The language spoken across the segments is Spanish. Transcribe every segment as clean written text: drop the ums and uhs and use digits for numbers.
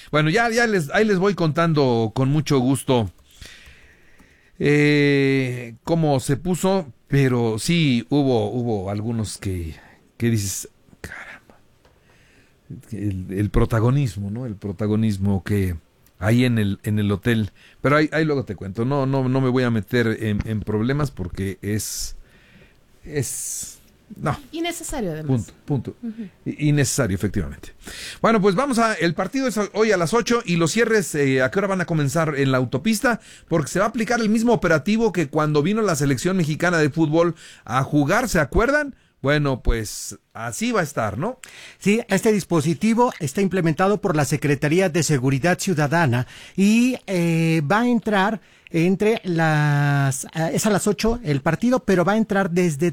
Bueno, ahí les voy contando con mucho gusto cómo se puso, pero sí hubo algunos que dices, caramba, el protagonismo, ¿no? El protagonismo que ahí en el hotel, pero ahí luego te cuento, no me voy a meter en problemas porque es no. Innecesario, además. Punto. Innecesario, efectivamente. Bueno, pues el partido es hoy a las 8 y los cierres, ¿a qué hora van a comenzar en la autopista? Porque se va a aplicar el mismo operativo que cuando vino la selección mexicana de fútbol a jugar, ¿se acuerdan? Bueno, pues así va a estar, ¿no? Sí, este dispositivo está implementado por la Secretaría de Seguridad Ciudadana y va a entrar es a las 8 el partido, pero va a entrar desde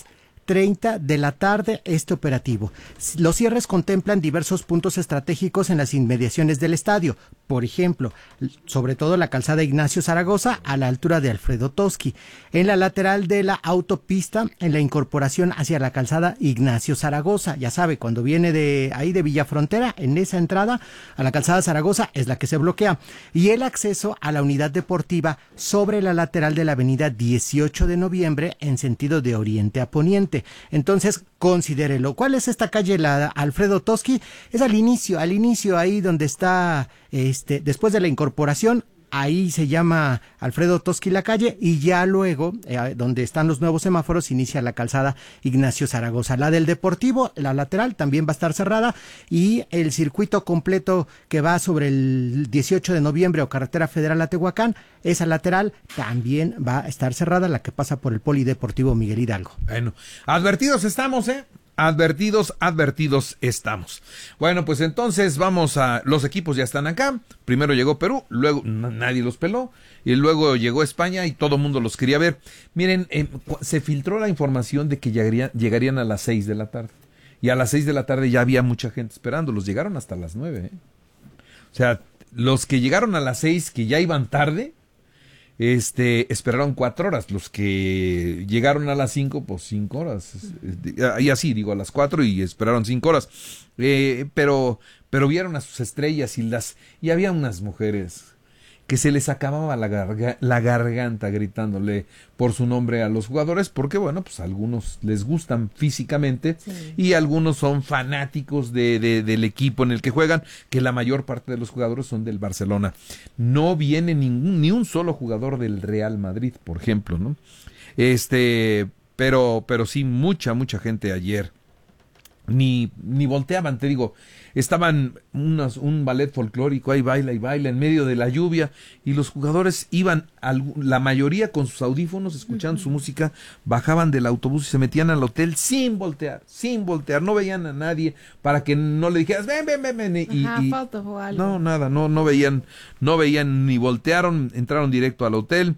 3:30 de la tarde este operativo. Los cierres contemplan diversos puntos estratégicos en las inmediaciones del estadio. Por ejemplo, sobre todo la calzada Ignacio Zaragoza a la altura de Alfredo Toski. En la lateral de la autopista, en la incorporación hacia la calzada Ignacio Zaragoza. Ya sabe, cuando viene de ahí de Villafrontera, en esa entrada a la calzada Zaragoza es la que se bloquea. Y el acceso a la unidad deportiva sobre la lateral de la avenida 18 de noviembre en sentido de oriente a poniente. Entonces, considérelo. ¿Cuál es esta calle, la Alfredo Toski? Es al inicio ahí donde está, después de la incorporación, ahí se llama Alfredo Toski la calle, y ya luego, donde están los nuevos semáforos, inicia la calzada Ignacio Zaragoza. La del Deportivo, la lateral, también va a estar cerrada, y el circuito completo que va sobre el 18 de noviembre o Carretera Federal a Tehuacán, esa lateral también va a estar cerrada, la que pasa por el Polideportivo Miguel Hidalgo. Bueno, advertidos estamos, Advertidos estamos. Bueno, pues entonces los equipos ya están acá. Primero llegó Perú, luego nadie los peló, y luego llegó España y todo el mundo los quería ver. Miren, se filtró la información de que llegarían a las 6 de la tarde. Y a las 6 de la tarde ya había mucha gente esperándolos. Llegaron hasta las 9, O sea, los que llegaron a las 6, que ya iban tarde, esperaron 4 horas. Los que llegaron a las 5, pues 5 horas. Y así, a las 4 y esperaron 5 horas. Pero vieron a sus estrellas y había unas mujeres que se les acababa la garganta gritándole por su nombre a los jugadores, porque bueno, pues algunos les gustan físicamente, sí, y algunos son fanáticos del equipo en el que juegan, que la mayor parte de los jugadores son del Barcelona. No viene ni un solo jugador del Real Madrid, por ejemplo, ¿no? Pero sí, mucha gente ayer. Ni volteaban, te digo, estaban un ballet folclórico, ahí baila y baila en medio de la lluvia, y los jugadores iban, la mayoría con sus audífonos, escuchando su música, bajaban del autobús y se metían al hotel sin voltear, no veían a nadie, para que no le dijeras, ven, foto o algo. No, nada, no veían ni voltearon, entraron directo al hotel.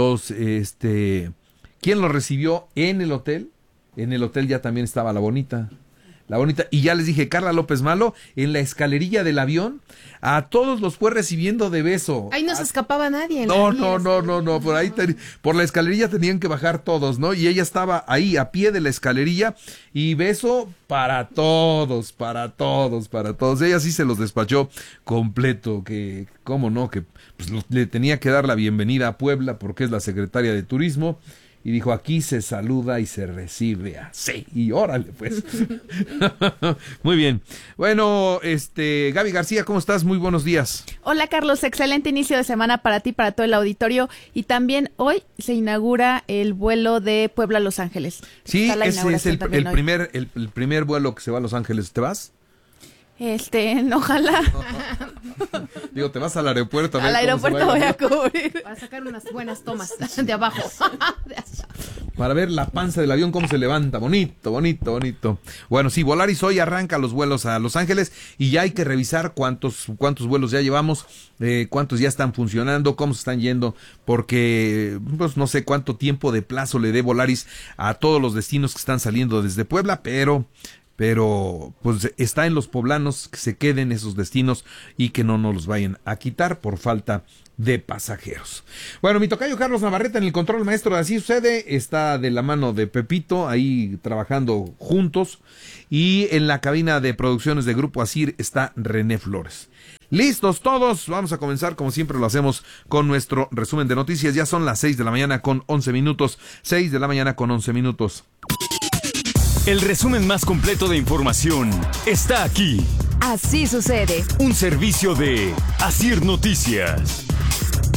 ¿Quién los recibió en el hotel? En el hotel ya también estaba la bonita, y ya les dije, Carla López Malo, en la escalerilla del avión, a todos los fue recibiendo de beso. Ahí no se escapaba nadie. No, por ahí, por la escalerilla tenían que bajar todos, ¿no? Y ella estaba ahí, a pie de la escalerilla, y beso para todos. Ella sí se los despachó completo, que, cómo no, que pues, le tenía que dar la bienvenida a Puebla, porque es la secretaria de Turismo, y dijo, aquí se saluda y se recibe así. Y órale, pues. Muy bien. Bueno, Gaby García, ¿cómo estás? Muy buenos días. Hola, Carlos. Excelente inicio de semana para ti, para todo el auditorio. Y también hoy se inaugura el vuelo de Puebla a Los Ángeles. Sí, ese es el primer vuelo que se va a Los Ángeles. ¿Te vas? Ojalá. Digo, te vas al aeropuerto. Al aeropuerto voy a cubrir. Para sacar unas buenas tomas de abajo. Para ver la panza del avión cómo se levanta. Bonito. Bueno, sí, Volaris hoy arranca los vuelos a Los Ángeles y ya hay que revisar cuántos vuelos ya llevamos, cuántos ya están funcionando, cómo se están yendo, porque pues no sé cuánto tiempo de plazo le dé Volaris a todos los destinos que están saliendo desde Puebla, pero pero pues está en los poblanos que se queden esos destinos y que no nos los vayan a quitar por falta de pasajeros. Bueno, mi tocayo Carlos Navarrete en el control maestro de Así Sucede está de la mano de Pepito, ahí trabajando juntos, y en la cabina de producciones de Grupo Asir está René Flores. Listos todos, vamos a comenzar como siempre lo hacemos con nuestro resumen de noticias. Ya son las 6 de la mañana con 11 minutos, 6 de la mañana con 11 minutos. El resumen más completo de información está aquí. Así sucede. Un servicio de Asir Noticias.